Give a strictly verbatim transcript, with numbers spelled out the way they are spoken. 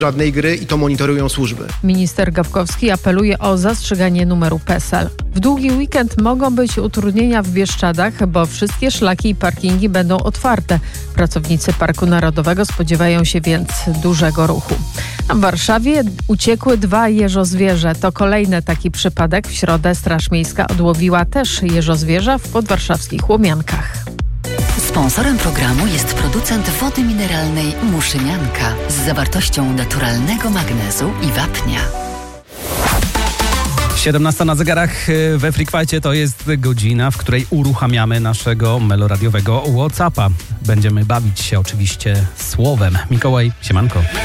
żadnej gry i to monitorują służby. Minister Gawkowski apeluje o zastrzeganie numeru PESEL. W długi weekend mogą być utrudnienia w Bieszczadach, bo wszystkie szlaki i parkingi będą otwarte. Pracownicy Parku Narodowego spodziewają się więc dużego ruchu. A w Warszawie uciekły dwa jeżozwierzę. To kolejny taki przypadek. W środę Straż Miejska odłowiła też jeżozwierza w podwarszawskich Łomiankach. Sponsorem programu jest producent wody mineralnej Muszynianka z zawartością naturalnego magnezu i wapnia. siedemnasta na zegarach we Freak Fightie to jest godzina, w której uruchamiamy naszego meloradiowego WhatsAppa. Będziemy bawić się oczywiście słowem. Mikołaj, siemanko.